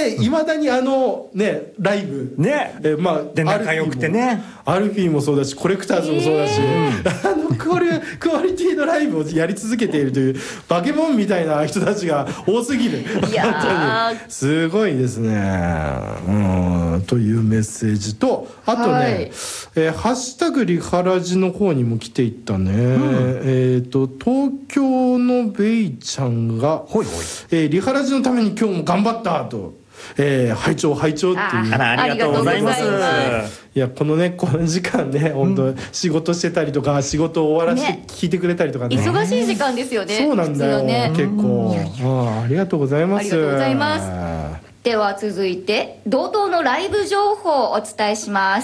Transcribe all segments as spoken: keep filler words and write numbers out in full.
でいまだにあのねライブねえまあで仲良くてね、 アルフィーもそうだしコレクターズもそうだし、あのクオリクオリティのライブをやり続けているというバケモンみたいな人たちが多すぎる。 いや本当にすごいですね。うんというメッセージと、あとね、 はい、 えーハッシュタグリハラジの方にも来ていったね、うん、えっ、ー、と東京のベイちゃんがほいほい、 えー、リハラジのために今日も頑張ったと、えー、拝聴拝聴っていう。 あら、ありがとうございます。 いやこのねこの時間ね本当、うん、仕事してたりとか仕事を終わらせて聞いてくれたりとかね、 忙しい時間ですよね。 そうなんだよ、ね、結構、あありがとうございます。 ありがとうございます。では続いて同等のライブ情報をお伝えします。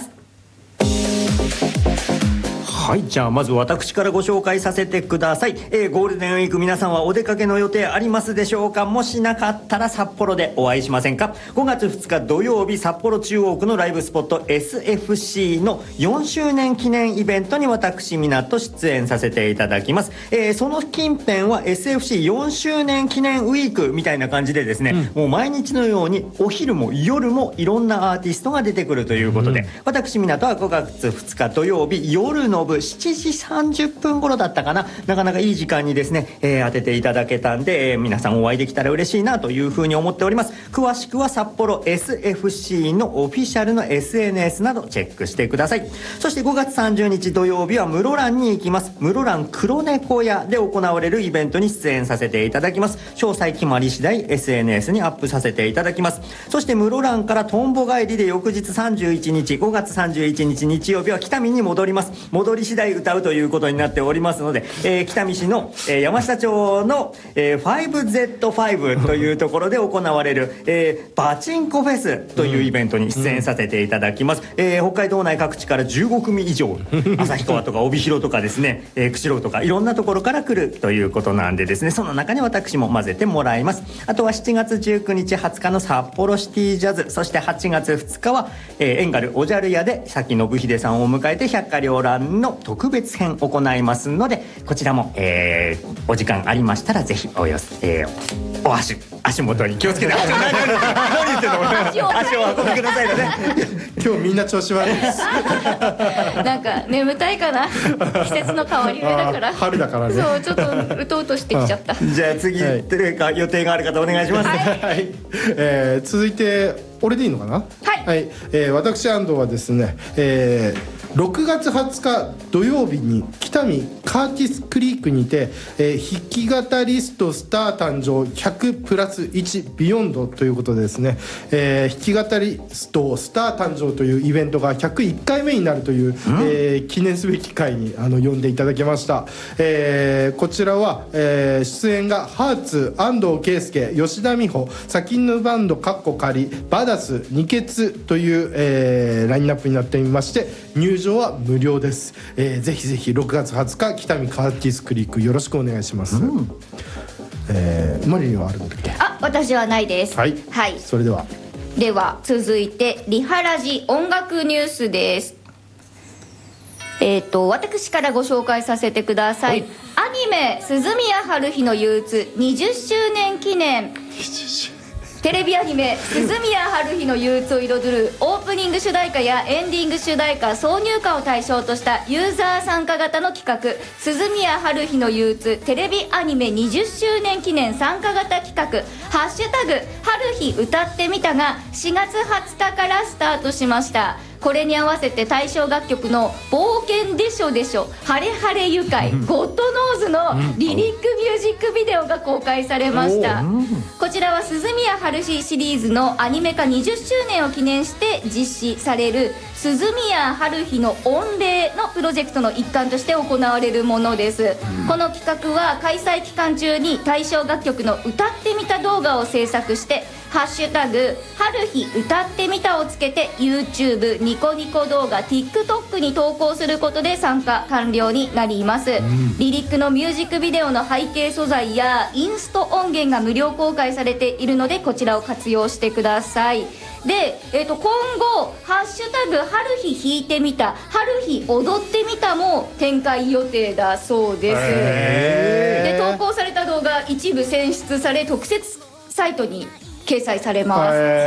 はい、じゃあまず私からご紹介させてください。えー、ゴールデンウィーク皆さんはお出かけの予定ありますでしょうか。もしなかったら札幌でお会いしませんか。ごがつふつか土曜日、札幌中央区のライブスポット エスエフシー のよんしゅうねん記念イベントに私湊出演させていただきます。えー、その近辺は エスエフシーよんしゅうねん記念ウィークみたいな感じでですね、うん、もう毎日のようにお昼も夜もいろんなアーティストが出てくるということで、うん、私湊はごがつふつか土曜日夜の部しちじさんじゅっぷん頃だったかな、なかなかいい時間にですね、えー、当てていただけたんで、えー、皆さんお会いできたら嬉しいなというふうに思っております。詳しくは札幌 エスエフシー のオフィシャルの エスエヌエス などチェックしてください。そしてごがつさんじゅうにち土曜日は室蘭に行きます。室蘭黒猫屋で行われるイベントに出演させていただきます。詳細決まり次第 エスエヌエス にアップさせていただきます。そして室蘭からとんぼ帰りで翌日さんじゅういちにちごがつさんじゅういちにち日曜日は北見に戻ります。戻り次第歌うということになっておりますので、えー、北見市の、えー、山下町の、えー、ファイブゼットファイブ というところで行われる、えー、バチンコフェスというイベントに出演させていただきます。うんうん、えー、北海道内各地からじゅうごくみ以上旭川とか帯広とかですね、えー、釧路とかいろんなところから来るということなんでですね、その中に私も混ぜてもらいます。あとはしちがつじゅうくにちはつかの札幌シティジャズ、そしてはちがつふつかは、えー、エンガルおじゃる屋で崎信秀さんを迎えて百花繚乱の特別編を行いますので、こちらも、えー、お時間ありましたらぜひお寄せ、えー、お足足元に気をつけて何言ってんの足を足を運んでくださいのね今日みんな調子悪いですなんか眠たいかな季節の変わり目だから春だからね、 そうちょっとうとうとしてきちゃったじゃあ次、はい、か予定がある方お願いします。はい、 はい、えー、続いて俺でいいのかな。 はい、 はい、えー、私安藤はですね、えーろくがつはつか土曜日に北見カーティスクリークにて、えー、弾き語りストスター誕生ひゃくプラスいちビヨンドということでですね、えー、弾き語りストスター誕生というイベントがひゃくいっかいめになるという、うん、えー、記念すべき回にあの呼んでいただきました。えー、こちらは、えー、出演がハーツ、安藤圭介、吉田美穂、サキンヌバンドカッコ仮、バダス、ニケツという、えー、ラインナップになっていまして、入場は無料です。えー、ぜひぜひろくがつはつか北見カーティスクリークよろしくお願いします。うん、えー、マリリンはあるんだっけ。 あ、私はないです。 はい、 はい、 それではでは続いてリハラジ音楽ニュースです。えーと私からご紹介させてください。アニメ鈴宮春日の憂鬱にじゅっしゅうねん記念、テレビアニメ「鈴宮春日の憂鬱」を彩るオープニング主題歌やエンディング主題歌挿入歌を対象としたユーザー参加型の企画「鈴宮春日の憂鬱テレビアニメにじゅっしゅうねん記念参加型企画ハッシュタグ春日歌ってみた」がしがつはつかからスタートしました。これに合わせて対象楽曲の「冒険でしょでしょ晴れ晴れ愉快」ゴッドノーズのリリックミュージックビデオが公開されました。こちらは鈴宮春日シリーズのアニメ化にじゅっしゅうねんを記念して実施される鈴宮春日の御礼のプロジェクトの一環として行われるものです。この企画は開催期間中に対象楽曲の歌ってみた動画を制作してハッシュタグ春日歌ってみたをつけて YouTube、ニコニコ動画、TikTok に投稿することで参加完了になります。うん、リリックのミュージックビデオの背景素材やインスト音源が無料公開されているのでこちらを活用してください。で、えー、と今後ハッシュタグ春日弾いてみた、春日踊ってみたも展開予定だそうです。で投稿された動画一部選出され特設サイトに掲載されます。